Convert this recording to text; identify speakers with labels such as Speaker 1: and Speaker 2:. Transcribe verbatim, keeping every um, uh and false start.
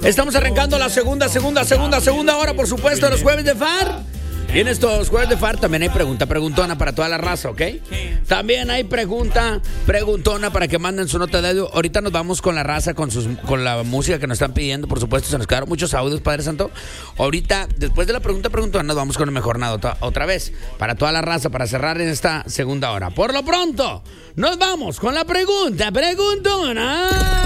Speaker 1: Estamos arrancando la segunda, segunda, segunda, segunda hora, por supuesto, de los jueves de F A R. Y en estos jueves de F A R también hay pregunta, preguntona para toda la raza, ¿ok? También hay pregunta, preguntona para que manden su nota de audio. Ahorita nos vamos con la raza, con sus, con la música que nos están pidiendo, por supuesto. Se nos quedaron muchos audios, Padre Santo. Ahorita, después de la pregunta, preguntona, nos vamos con el mejor nada otra vez. Para toda la raza, para cerrar en esta segunda hora. Por lo pronto, nos vamos con la pregunta, preguntona.